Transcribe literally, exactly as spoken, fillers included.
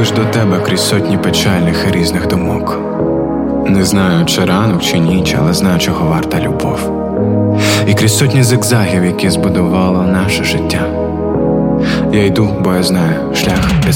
лиш до тебе крізь сотні печальних і різних думок. Не знаю, чи ранок, чи ніч, але знаю, чого варта любов. І крізь сотні зигзагів, які збудувало наше життя, я йду, бо я знаю, шлях